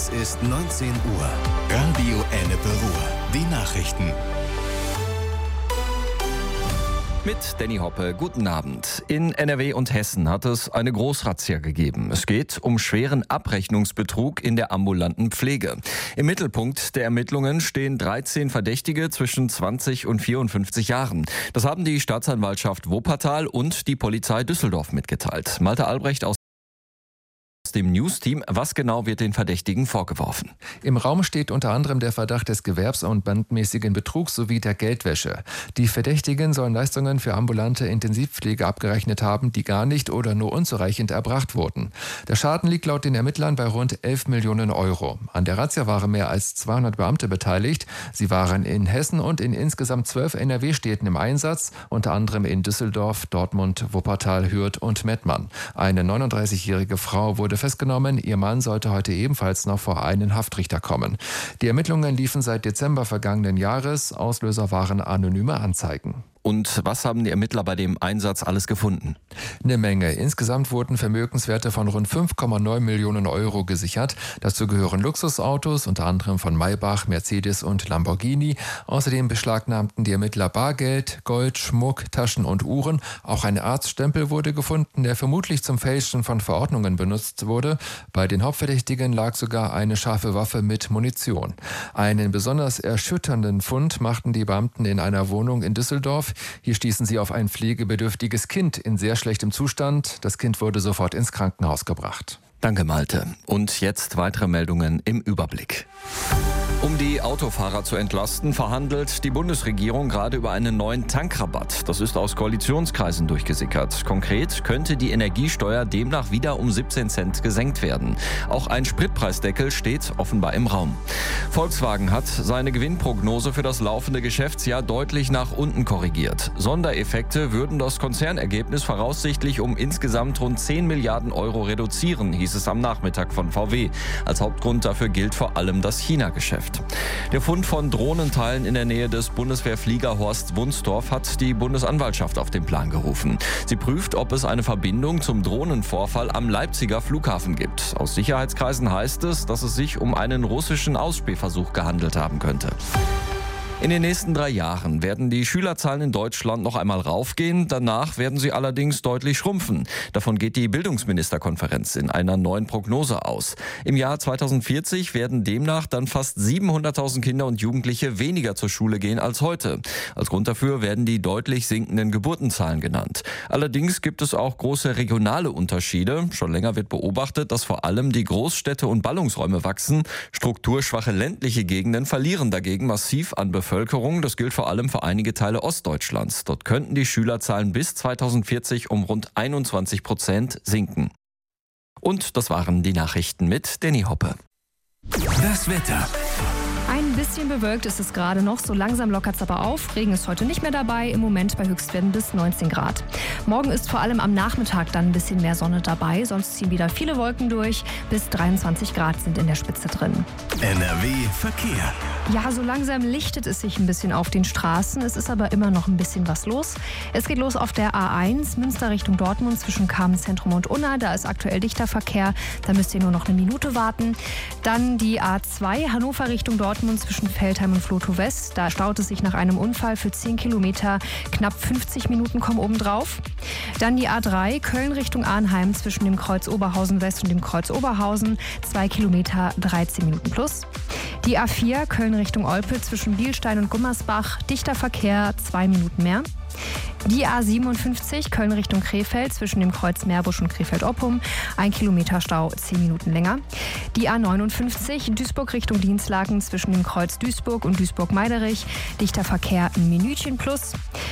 Es ist 19 Uhr. Radio Ennepe Ruhr. Die Nachrichten. Mit Danny Hoppe, guten Abend. In NRW und Hessen hat es eine Großrazzia gegeben. Es geht um schweren Abrechnungsbetrug in der ambulanten Pflege. Im Mittelpunkt der Ermittlungen stehen 13 Verdächtige zwischen 20 und 54 Jahren. Das haben die Staatsanwaltschaft Wuppertal und die Polizei Düsseldorf mitgeteilt. Malte Albrecht aus dem News-Team. Was genau wird den Verdächtigen vorgeworfen? Im Raum steht unter anderem der Verdacht des gewerbs- und bandmäßigen Betrugs sowie der Geldwäsche. Die Verdächtigen sollen Leistungen für ambulante Intensivpflege abgerechnet haben, die gar nicht oder nur unzureichend erbracht wurden. Der Schaden liegt laut den Ermittlern bei rund 11 Millionen Euro. An der Razzia waren mehr als 200 Beamte beteiligt. Sie waren in Hessen und in insgesamt 12 NRW-Städten im Einsatz, unter anderem in Düsseldorf, Dortmund, Wuppertal, Hürth und Mettmann. Eine 39-jährige Frau wurde festgenommen. Ihr Mann sollte heute ebenfalls noch vor einen Haftrichter kommen. Die Ermittlungen liefen seit Dezember vergangenen Jahres. Auslöser waren anonyme Anzeigen. Und was haben die Ermittler bei dem Einsatz alles gefunden? Eine Menge. Insgesamt wurden Vermögenswerte von rund 5,9 Millionen Euro gesichert. Dazu gehören Luxusautos, unter anderem von Maybach, Mercedes und Lamborghini. Außerdem beschlagnahmten die Ermittler Bargeld, Gold, Schmuck, Taschen und Uhren. Auch ein Arztstempel wurde gefunden, der vermutlich zum Fälschen von Verordnungen benutzt wurde. Bei den Hauptverdächtigen lag sogar eine scharfe Waffe mit Munition. Einen besonders erschütternden Fund machten die Beamten in einer Wohnung in Düsseldorf. Hier stießen sie auf ein pflegebedürftiges Kind in sehr schlechtem Zustand. Das Kind wurde sofort ins Krankenhaus gebracht. Danke, Malte. Und jetzt weitere Meldungen im Überblick. Um die Autofahrer zu entlasten, verhandelt die Bundesregierung gerade über einen neuen Tankrabatt. Das ist aus Koalitionskreisen durchgesickert. Konkret könnte die Energiesteuer demnach wieder um 17 Cent gesenkt werden. Auch ein Spritpreisdeckel steht offenbar im Raum. Volkswagen hat seine Gewinnprognose für das laufende Geschäftsjahr deutlich nach unten korrigiert. Sondereffekte würden das Konzernergebnis voraussichtlich um insgesamt rund 10 Milliarden Euro reduzieren, hieß es am Nachmittag von VW. Als Hauptgrund dafür gilt vor allem das China-Geschäft. Der Fund von Drohnenteilen in der Nähe des Bundeswehrfliegerhorsts Wunstorf hat die Bundesanwaltschaft auf den Plan gerufen. Sie prüft, ob es eine Verbindung zum Drohnenvorfall am Leipziger Flughafen gibt. Aus Sicherheitskreisen heißt es, dass es sich um einen russischen Ausspähversuch gehandelt haben könnte. In den nächsten 3 Jahren werden die Schülerzahlen in Deutschland noch einmal raufgehen. Danach werden sie allerdings deutlich schrumpfen. Davon geht die Bildungsministerkonferenz in einer neuen Prognose aus. Im Jahr 2040 werden demnach dann fast 700.000 Kinder und Jugendliche weniger zur Schule gehen als heute. Als Grund dafür werden die deutlich sinkenden Geburtenzahlen genannt. Allerdings gibt es auch große regionale Unterschiede. Schon länger wird beobachtet, dass vor allem die Großstädte und Ballungsräume wachsen. Strukturschwache ländliche Gegenden verlieren dagegen massiv an Bevölkerung. Das gilt vor allem für einige Teile Ostdeutschlands. Dort könnten die Schülerzahlen bis 2040 um rund 21% sinken. Und das waren die Nachrichten mit Danny Hoppe. Das Wetter. Ein bisschen bewölkt ist es gerade noch, so langsam lockert es aber auf. Regen ist heute nicht mehr dabei, im Moment bei Höchstwerten bis 19 Grad. Morgen ist vor allem am Nachmittag dann ein bisschen mehr Sonne dabei, sonst ziehen wieder viele Wolken durch. Bis 23 Grad sind in der Spitze drin. NRW Verkehr. Ja, so langsam lichtet es sich ein bisschen auf den Straßen. Es ist aber immer noch ein bisschen was los. Es geht los auf der A1, Münster Richtung Dortmund zwischen Kamenz-Zentrum und Unna. Da ist aktuell dichter Verkehr. Da müsst ihr nur noch eine Minute warten. Dann die A2, Hannover Richtung Dortmund zwischen Feldheim und Flotow West. Da staut es sich nach einem Unfall für 10 Kilometer. Knapp 50 Minuten kommen obendrauf. Dann die A3, Köln Richtung Arnheim zwischen dem Kreuz Oberhausen West und dem Kreuz Oberhausen. 2 Kilometer, 13 Minuten plus. Die A4, Köln Richtung Olpe zwischen Bielstein und Gummersbach. Dichter Verkehr, 2 Minuten mehr. Die A57, Köln Richtung Krefeld zwischen dem Kreuz Meerbusch und Krefeld-Oppum. 1 Kilometer Stau, 10 Minuten länger. Die A59, Duisburg Richtung Dinslaken zwischen dem Kreuz Duisburg und Duisburg-Meiderich. Dichter Verkehr, ein Minütchen plus.